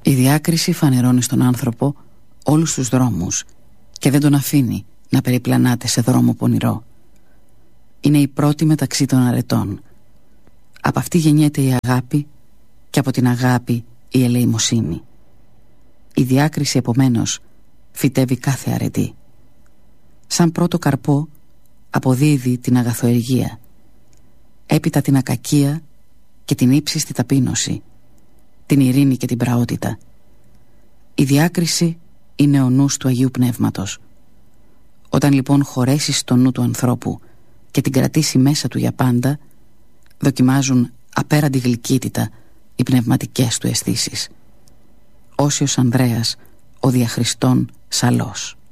Η διάκριση φανερώνει στον άνθρωπο όλους τους δρόμους και δεν τον αφήνει να περιπλανάται σε δρόμο πονηρό. Είναι η πρώτη μεταξύ των αρετών. Από αυτή γεννιέται η αγάπη και από την αγάπη η ελεημοσύνη. Η διάκριση επομένως φυτεύει κάθε αρετή. Σαν πρώτο καρπό αποδίδει την αγαθοεργία, έπειτα την ακακία και την ύψιστη ταπείνωση, την ειρήνη και την πραότητα. Η διάκριση είναι ο νους του Αγίου Πνεύματος. Όταν λοιπόν χωρέσει στο νου του ανθρώπου και την κρατήσει μέσα του για πάντα, δοκιμάζουν απέραντη γλυκύτητα οι πνευματικές του αισθήσεις. Όσιος Ανδρέας, ο διαχριστών Σαλός.